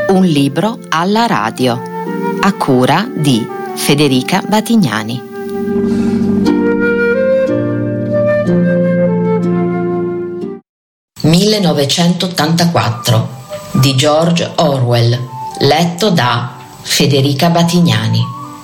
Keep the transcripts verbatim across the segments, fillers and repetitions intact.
Un libro alla radio, a cura di Federica Batignani. millenovecentottantaquattro di George Orwell, letto da Federica Batignani.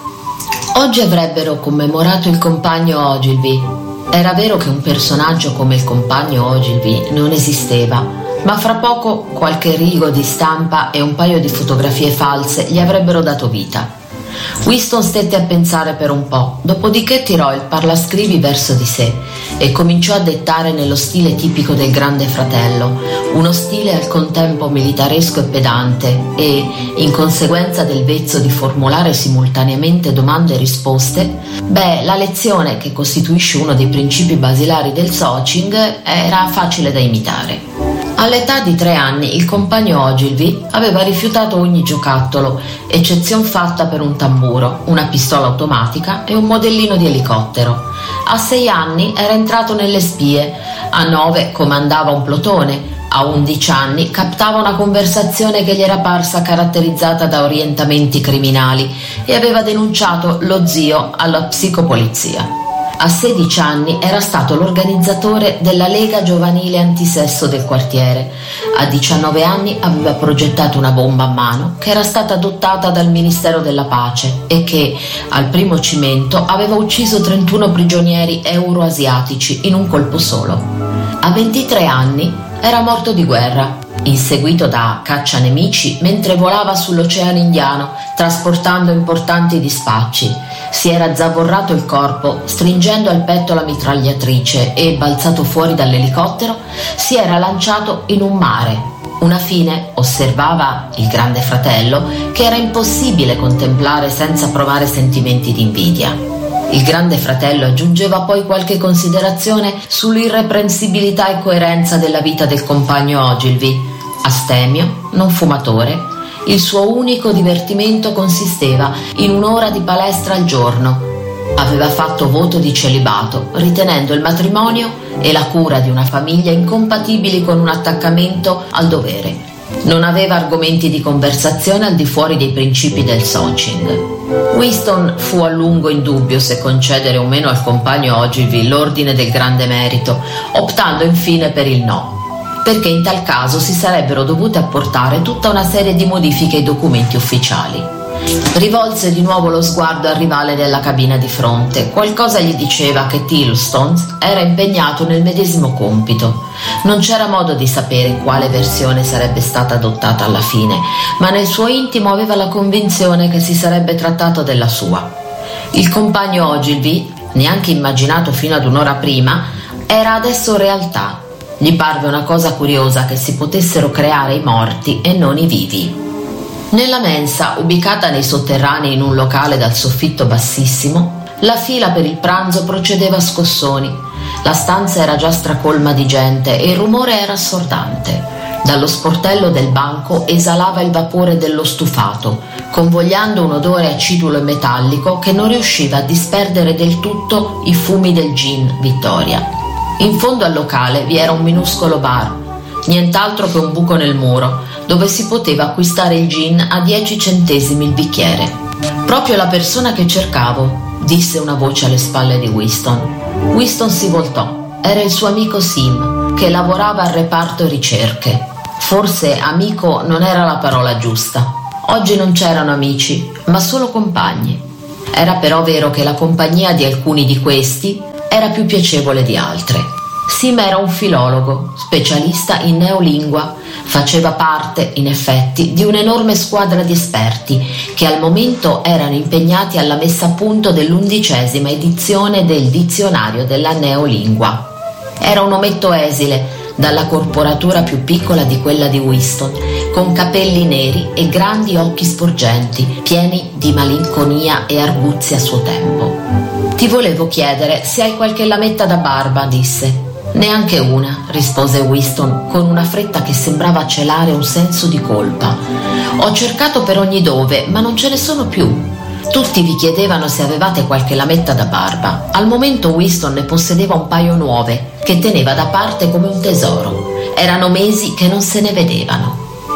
Oggi avrebbero commemorato il compagno Ogilvy. Era vero che un personaggio come il compagno Ogilvy non esisteva, ma fra poco qualche rigo di stampa e un paio di fotografie false gli avrebbero dato vita. Winston stette a pensare per un po', dopodiché tirò il parlascrivi verso di sé e cominciò a dettare nello stile tipico del Grande Fratello, uno stile al contempo militaresco e pedante e, in conseguenza del vezzo di formulare simultaneamente domande e risposte, beh, la lezione, che costituisce uno dei principi basilari del Socing, era facile da imitare. All'età di tre anni il compagno Ogilvy aveva rifiutato ogni giocattolo, eccezion fatta per un tamburo, una pistola automatica e un modellino di elicottero. A sei anni era entrato nelle spie, a nove comandava un plotone, a undici anni captava una conversazione che gli era parsa caratterizzata da orientamenti criminali e aveva denunciato lo zio alla psicopolizia. A sedici anni era stato l'organizzatore della Lega Giovanile Antisesso del quartiere. A diciannove anni aveva progettato una bomba a mano che era stata adottata dal Ministero della Pace e che, al primo cimento, aveva ucciso trentuno prigionieri euroasiatici in un colpo solo. A ventitré anni era morto di guerra, inseguito da caccianemici mentre volava sull'Oceano Indiano trasportando importanti dispacci. Si era zavorrato il corpo, stringendo al petto la mitragliatrice e, balzato fuori dall'elicottero, si era lanciato in un mare. Una fine, osservava il Grande Fratello, che era impossibile contemplare senza provare sentimenti di invidia. Il Grande Fratello aggiungeva poi qualche considerazione sull'irreprensibilità e coerenza della vita del compagno Ogilvy. Astemio, non fumatore, il suo unico divertimento consisteva in un'ora di palestra al giorno. Aveva fatto voto di celibato, ritenendo il matrimonio e la cura di una famiglia incompatibili con un attaccamento al dovere. Non aveva argomenti di conversazione al di fuori dei principi del Socing. Winston fu a lungo in dubbio se concedere o meno al compagno Ogilvy l'ordine del grande merito, optando infine per il no, perché in tal caso si sarebbero dovute apportare tutta una serie di modifiche ai documenti ufficiali. Rivolse di nuovo lo sguardo al rivale della cabina di fronte. Qualcosa gli diceva che Tillstone era impegnato nel medesimo compito. Non c'era modo di sapere quale versione sarebbe stata adottata alla fine, ma nel suo intimo aveva la convinzione che si sarebbe trattato della sua. Il compagno Ogilvy, neanche immaginato fino ad un'ora prima, era adesso realtà. Gli parve una cosa curiosa che si potessero creare i morti e non i vivi. Nella mensa, ubicata nei sotterranei in un locale dal soffitto bassissimo, la fila per il pranzo procedeva a scossoni. La stanza era già stracolma di gente e il rumore era assordante. Dallo sportello del banco esalava il vapore dello stufato, convogliando un odore acidulo e metallico che non riusciva a disperdere del tutto i fumi del gin Vittoria. In fondo al locale vi era un minuscolo bar, nient'altro che un buco nel muro, dove si poteva acquistare il gin a dieci centesimi il bicchiere. Proprio la persona che cercavo, disse una voce alle spalle di Winston. Winston si voltò. Era il suo amico Sim, che lavorava al reparto ricerche. Forse amico non era la parola giusta. Oggi non c'erano amici, ma solo compagni. Era però vero che la compagnia di alcuni di questi era più piacevole di altre. Sim era un filologo, specialista in neolingua, faceva parte, in effetti, di un'enorme squadra di esperti che al momento erano impegnati alla messa a punto dell'undicesima edizione del dizionario della neolingua. Era un ometto esile, dalla corporatura più piccola di quella di Winston, con capelli neri e grandi occhi sporgenti, pieni di malinconia e arguzia a suo tempo. «Ti volevo chiedere se hai qualche lametta da barba», disse. «Neanche una», rispose Winston con una fretta che sembrava celare un senso di colpa. «Ho cercato per ogni dove, ma non ce ne sono più. Tutti vi chiedevano se avevate qualche lametta da barba. Al momento Winston ne possedeva un paio nuove, che teneva da parte come un tesoro. Erano mesi che non se ne vedevano».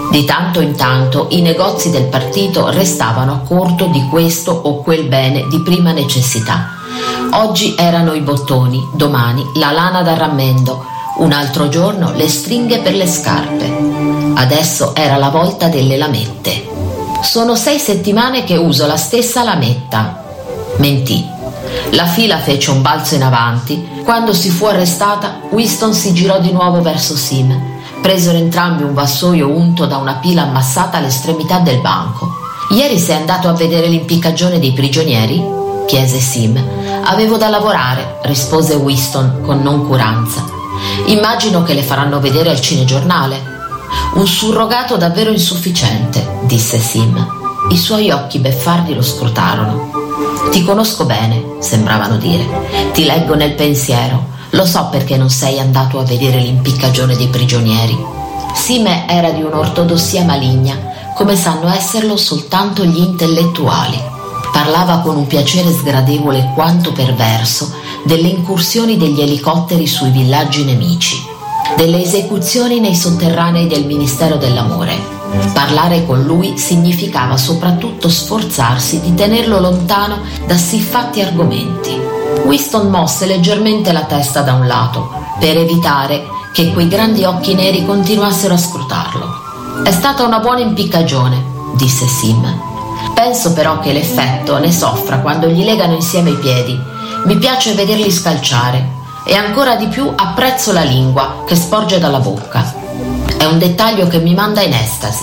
Di tanto in tanto i negozi del partito restavano a corto di questo o quel bene di prima necessità. Oggi erano i bottoni, domani la lana da rammendo, un altro giorno le stringhe per le scarpe. Adesso era la volta delle lamette. Sono sei settimane che uso la stessa lametta. Mentì. La fila fece un balzo in avanti. Quando si fu arrestata, Winston si girò di nuovo verso Sim. Presero entrambi un vassoio unto da una pila ammassata all'estremità del banco. «Ieri sei andato a vedere l'impiccagione dei prigionieri?» chiese Sim. «Avevo da lavorare», rispose Winston con noncuranza. «Immagino che le faranno vedere al cinegiornale». «Un surrogato davvero insufficiente», disse Sim. I suoi occhi beffardi lo scrutarono. «Ti conosco bene», sembravano dire. «Ti leggo nel pensiero. Lo so perché non sei andato a vedere l'impiccagione dei prigionieri». Sim era di un'ortodossia maligna, come sanno esserlo soltanto gli intellettuali. Parlava con un piacere sgradevole quanto perverso delle incursioni degli elicotteri sui villaggi nemici, delle esecuzioni nei sotterranei del Ministero dell'Amore. Parlare con lui significava soprattutto sforzarsi di tenerlo lontano da siffatti argomenti. Winston mosse leggermente la testa da un lato, per evitare che quei grandi occhi neri continuassero a scrutarlo. «È stata una buona impiccagione», disse Sim. «Penso però che l'effetto ne soffra quando gli legano insieme i piedi. Mi piace vederli scalciare e ancora di più apprezzo la lingua che sporge dalla bocca. È un dettaglio che mi manda in estasi».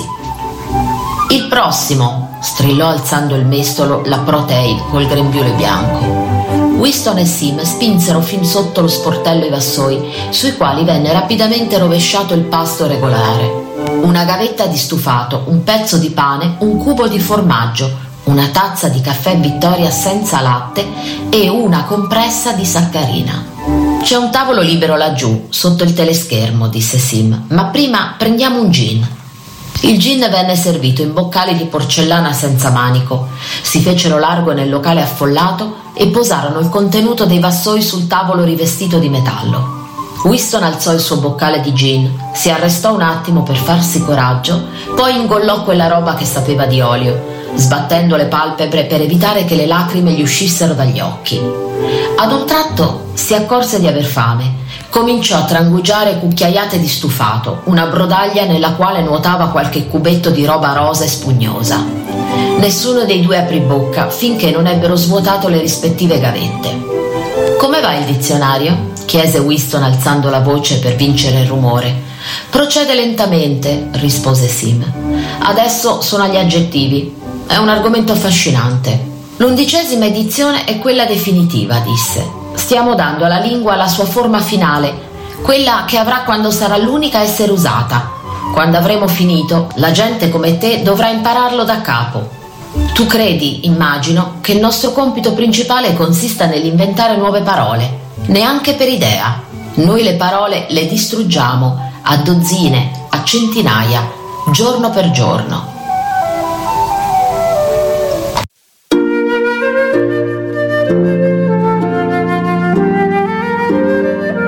«Il prossimo», strillò alzando il mestolo la Protei col grembiule bianco. Winston e Sim spinsero fin sotto lo sportello i vassoi, sui quali venne rapidamente rovesciato il pasto regolare. Una gavetta di stufato, un pezzo di pane, un cubo di formaggio, una tazza di caffè Vittoria senza latte e una compressa di saccarina. «C'è un tavolo libero laggiù, sotto il teleschermo», disse Sim, «ma prima prendiamo un gin». Il gin venne servito in boccali di porcellana senza manico. Si fecero largo nel locale affollato e posarono il contenuto dei vassoi sul tavolo rivestito di metallo. Winston alzò il suo boccale di gin, si arrestò un attimo per farsi coraggio, poi ingollò quella roba che sapeva di olio, sbattendo le palpebre per evitare che le lacrime gli uscissero dagli occhi. Ad un tratto si accorse di aver fame. Cominciò a trangugiare cucchiaiate di stufato, una brodaglia nella quale nuotava qualche cubetto di roba rosa e spugnosa. Nessuno dei due aprì bocca finché non ebbero svuotato le rispettive gavette. «Come va il dizionario?» chiese Winston alzando la voce per vincere il rumore. «Procede lentamente», rispose Sim. «Adesso sono agli aggettivi. È un argomento affascinante». «L'undicesima edizione è quella definitiva», disse. «Stiamo dando alla lingua la sua forma finale, quella che avrà quando sarà l'unica a essere usata. Quando avremo finito, la gente come te dovrà impararlo da capo. Tu credi, immagino, che il nostro compito principale consista nell'inventare nuove parole. Neanche per idea. Noi le parole le distruggiamo, a dozzine, a centinaia, giorno per giorno».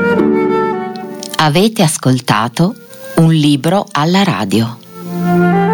Avete ascoltato Un libro alla radio.